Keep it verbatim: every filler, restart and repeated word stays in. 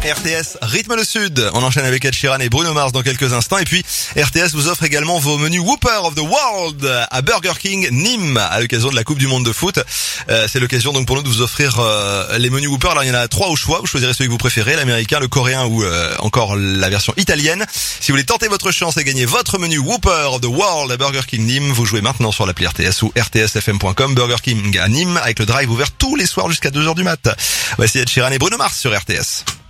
R T S, rythme le sud. On enchaîne avec Ed Sheeran et Bruno Mars dans quelques instants. Et puis, R T S vous offre également vos menus Whopper of the World à Burger King Nîmes à l'occasion de la Coupe du Monde de foot. Euh, c'est l'occasion donc pour nous de vous offrir euh, les menus Whopper. Alors il y en a trois au choix. Vous choisirez celui que vous préférez, l'américain, le coréen ou euh, encore la version italienne. Si vous voulez tenter votre chance et gagner votre menu Whopper of the World à Burger King Nîmes, vous jouez maintenant sur l'appli R T S ou r t s f m point com. Burger King à Nîmes avec le drive ouvert tous les soirs jusqu'à deux heures du mat. Voici Ed Sheeran et Bruno Mars sur R T S.